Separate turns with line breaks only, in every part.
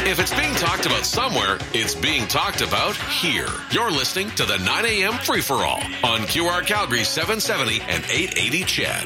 If it's being talked about somewhere, it's being talked about here. You're listening to the 9 a.m. Free-for-All on QR Calgary 770 and 880 CHED.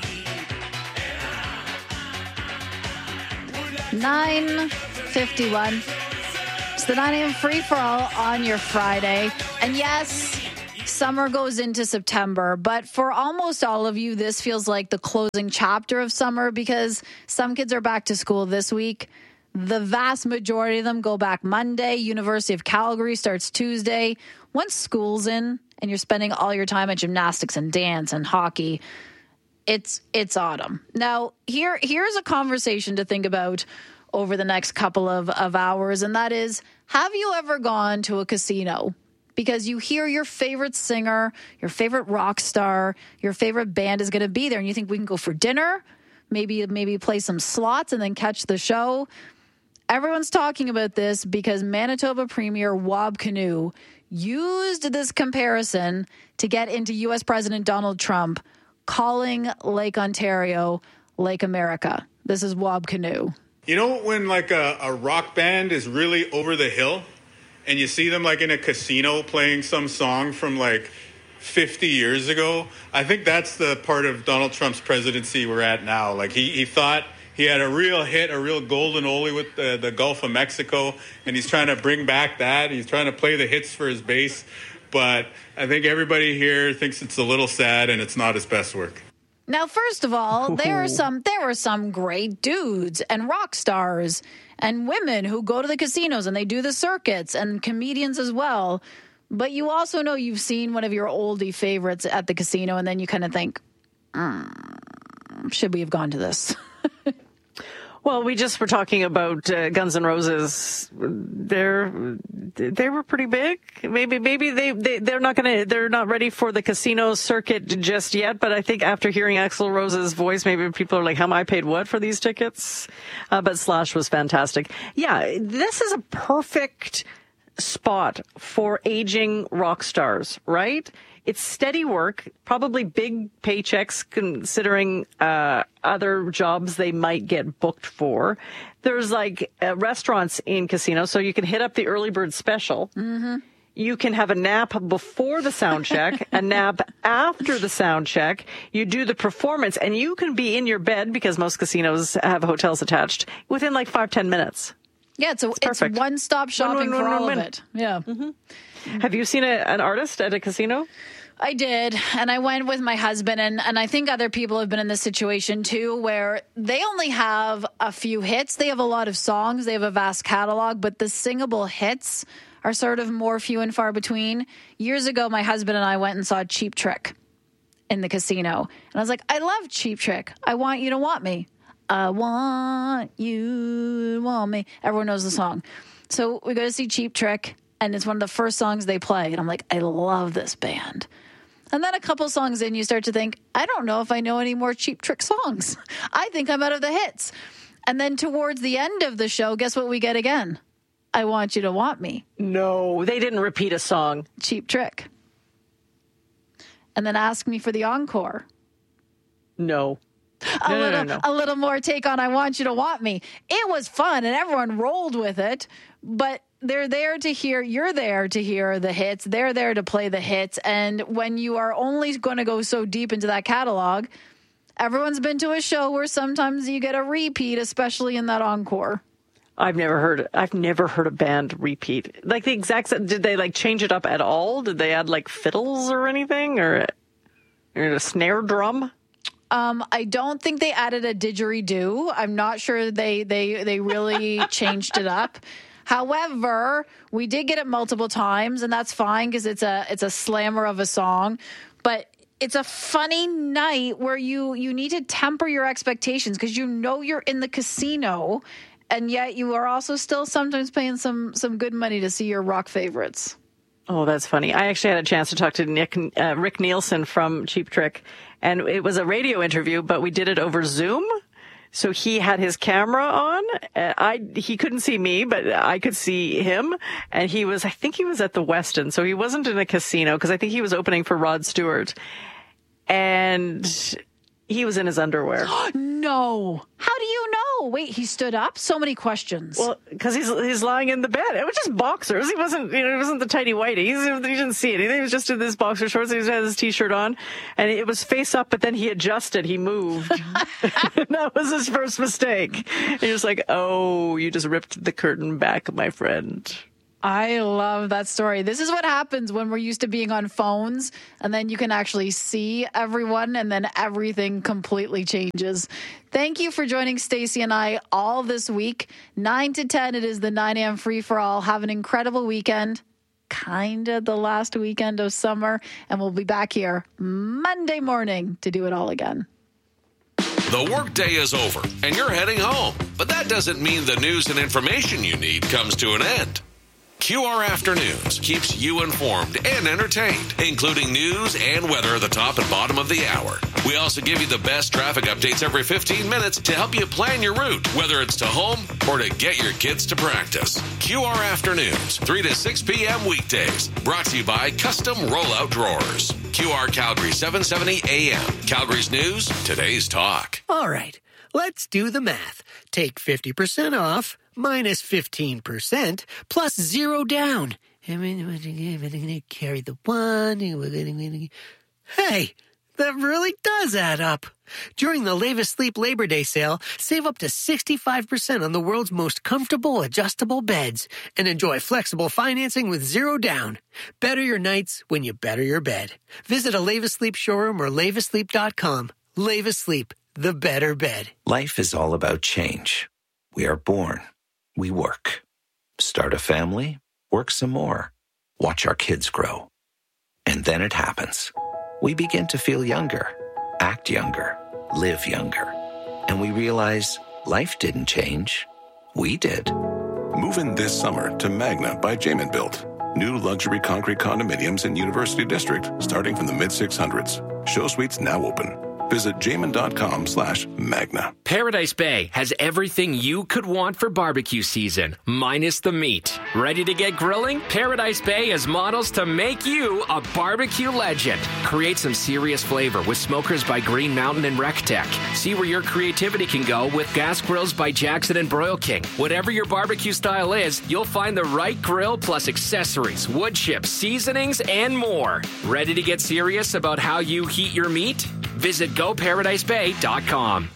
9:51. It's the 9 a.m. Free-for-All on your Friday. And yes, summer goes into September, but for almost all of you, this feels like the closing chapter of summer because some kids are back to school this week. The vast majority of them go back Monday. University of Calgary starts Tuesday. Once school's in and you're spending all your time at gymnastics and dance and hockey, it's autumn. Now, here's a conversation to think about over the next couple of hours, and that is, have you ever gone to a casino because you hear your favorite singer, your favorite rock star, your favorite band is going to be there, and you think we can go for dinner, maybe play some slots and then catch the show? Everyone's talking about this because Manitoba Premier Wab Kinew used this comparison to get into U.S. President Donald Trump calling Lake Ontario Lake America. This is Wab Kinew.
You know when like a rock band is really over the hill and you see them like in a casino playing some song from like 50 years ago? I think that's the part of Donald Trump's presidency we're at now. Like he thought he had a real hit, a real golden oldie with the Gulf of Mexico, and he's trying to bring back that. He's trying to play the hits for his base, but I think everybody here thinks it's a little sad and it's not his best work.
Now, first of all, there were some great dudes and rock stars and women who go to the casinos and they do the circuits, and comedians as well. But you also know you've seen one of your oldie favorites at the casino, and then you kind of think, should we have gone to this?
Well, we just were talking about Guns N' Roses. They were pretty big. Maybe they're not ready for the casino circuit just yet. But I think after hearing Axl Rose's voice, maybe people are like, "How I paid what for these tickets?" But Slash was fantastic. Yeah, this is a perfect spot for aging rock stars, right? It's steady work, probably big paychecks considering other jobs they might get booked for. There's like restaurants in casinos, so you can hit up the early bird special. Mm-hmm. You can have a nap before the sound check, a nap after the sound check. You do the performance, and you can be in your bed, because most casinos have hotels attached, within like 5-10 minutes.
Yeah, it's one-stop shopping for all of it. Yeah.
Mm-hmm. Have you seen an artist at a casino?
I did, and I went with my husband, and I think other people have been in this situation too, where they only have a few hits. They have a lot of songs. They have a vast catalog, but the singable hits are sort of more few and far between. Years ago, my husband and I went and saw Cheap Trick in the casino, and I was like, I love Cheap Trick. I want you to want me. I want you to want me. Everyone knows the song. So we go to see Cheap Trick, and it's one of the first songs they play. And I'm like, I love this band. And then a couple songs in, you start to think, I don't know if I know any more Cheap Trick songs. I think I'm out of the hits. And then towards the end of the show, guess what we get again? I want you to want me.
No, they didn't repeat a song.
Cheap Trick. And then ask me for the encore.
No.
A little more take on I want you to want me. It was fun and everyone rolled with it, but you're there to hear the hits. They're there to play the hits. And when you are only going to go so deep into that catalog, everyone's been to a show where sometimes you get a repeat, especially in that encore.
I've never heard a band repeat. Like the exact, did they like change it up at all? Did they add like fiddles or anything or a snare drum?
I don't think they added a didgeridoo. I'm not sure they really changed it up. However, we did get it multiple times, and that's fine because it's a slammer of a song. But it's a funny night where you need to temper your expectations because you know you're in the casino, and yet you are also still sometimes paying some good money to see your rock favorites.
Oh, that's funny. I actually had a chance to talk to Rick Nielsen from Cheap Trick, and it was a radio interview, but we did it over Zoom. So he had his camera on. He couldn't see me, but I could see him. And I think he was at the Westin. So he wasn't in a casino because I think he was opening for Rod Stewart. And He was in his underwear.
No. How do you know? Wait, he stood up? So many questions.
Well, because he's lying in the bed. It was just boxers. He wasn't, it wasn't the tidy whitey. He didn't see anything. He was just in this boxer shorts. He had his T-shirt on, and it was face up, but then he adjusted. He moved. That was his first mistake. And he was like, oh, you just ripped the curtain back, my friend.
I love that story. This is what happens when we're used to being on phones, and then you can actually see everyone, and then everything completely changes. Thank you for joining Stacey and I all this week. 9 to 10, it is the 9 a.m. free-for-all. Have an incredible weekend. Kind of the last weekend of summer, and we'll be back here Monday morning to do it all again.
The workday is over, and you're heading home. But that doesn't mean the news and information you need comes to an end. QR Afternoons keeps you informed and entertained, including news and weather at the top and bottom of the hour. We also give you the best traffic updates every 15 minutes to help you plan your route, whether it's to home or to get your kids to practice. QR Afternoons, 3 to 6 p.m. weekdays. Brought to you by Custom Rollout Drawers. QR Calgary 770 AM. Calgary's news, today's talk.
All right, let's do the math. Take 50% off. Minus 15% plus 0 down. We're going to carry the one. Hey, that really does add up. During the Levis Sleep Labor Day sale, save up to 65% on the world's most comfortable adjustable beds and enjoy flexible financing with 0 down. Better your nights when you better your bed. Visit a Levis Sleep showroom or levislleep.com. Levis Sleep, the better bed.
Life is all about change. We are born. We work. Start a family, work some more, watch our kids grow. And then it happens. We begin to feel younger, act younger, live younger. And we realize life didn't change. We did.
Move in this summer to Magna by Jamin Built. New luxury concrete condominiums in University District starting from the mid-600s. Show suites now open. Visit jamin.com/Magna.
Paradise Bay has everything you could want for barbecue season, minus the meat. Ready to get grilling? Paradise Bay has models to make you a barbecue legend. Create some serious flavor with smokers by Green Mountain and RecTech. See where your creativity can go with gas grills by Jackson and Broil King. Whatever your barbecue style is, you'll find the right grill plus accessories, wood chips, seasonings, and more. Ready to get serious about how you heat your meat? Visit GoParadiseBay.com.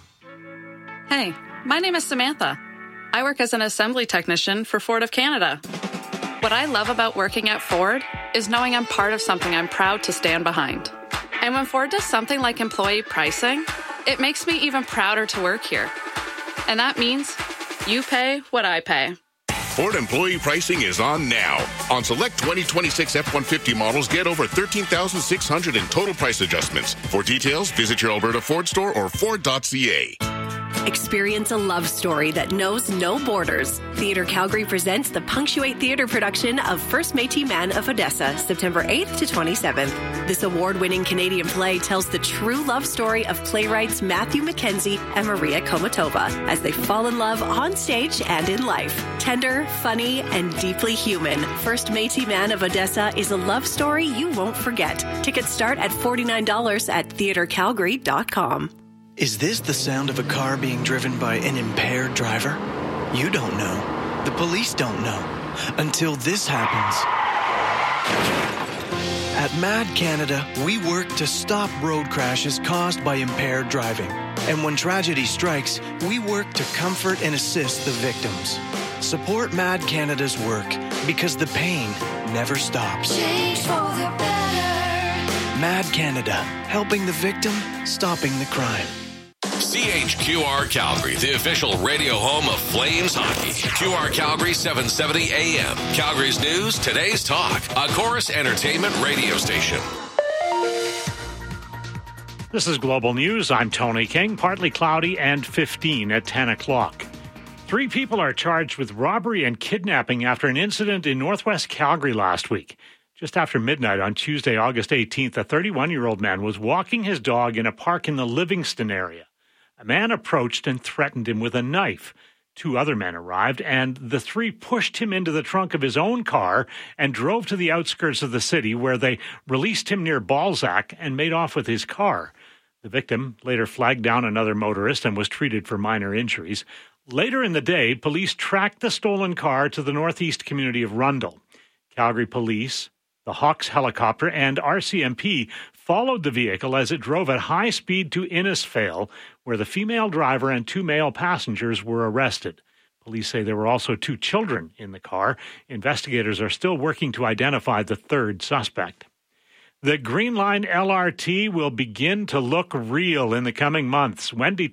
Hey, my name is Samantha. I work as an assembly technician for Ford of Canada. What I love about working at Ford is knowing I'm part of something I'm proud to stand behind. And when Ford does something like employee pricing, it makes me even prouder to work here. And that means you pay what I pay.
Ford employee pricing is on now. On select 2026 F-150 models, get over $13,600 in total price adjustments. For details, visit your Alberta Ford store or Ford.ca.
Experience a love story that knows no borders. Theatre Calgary presents the Punctuate Theatre production of First Métis Man of Odessa, September 8th to 27th. This award-winning Canadian play tells the true love story of playwrights Matthew Mackenzie and Maria Komatova as they fall in love on stage and in life. Tender, funny, and deeply human, First Métis Man of Odessa is a love story you won't forget. Tickets start at $49 at theatrecalgary.com.
Is this the sound of a car being driven by an impaired driver? You don't know. The police don't know. Until this happens. At MAD Canada, we work to stop road crashes caused by impaired driving. And when tragedy strikes, we work to comfort and assist the victims. Support MAD Canada's work because the pain never stops.
Change for the better.
MAD Canada, helping the victim, stopping the crime.
CHQR Calgary, the official radio home of Flames hockey. QR Calgary 770 AM. Calgary's news, today's talk. A Chorus Entertainment radio station.
This is Global News. I'm Tony King. Partly cloudy and 15 at 10 o'clock. 3 people are charged with robbery and kidnapping after an incident in northwest Calgary last week. Just after midnight on Tuesday, August 18th, a 31-year-old man was walking his dog in a park in the Livingston area. A man approached and threatened him with a knife. 2 other men arrived, and the 3 pushed him into the trunk of his own car and drove to the outskirts of the city, where they released him near Balzac and made off with his car. The victim later flagged down another motorist and was treated for minor injuries. Later in the day, police tracked the stolen car to the northeast community of Rundle. Calgary Police, the Hawks helicopter, and RCMP followed the vehicle as it drove at high speed to Innisfail, where the female driver and 2 male passengers were arrested. Police say there were also 2 children in the car. Investigators are still working to identify the third suspect. The Green Line LRT will begin to look real in the coming months. Wendy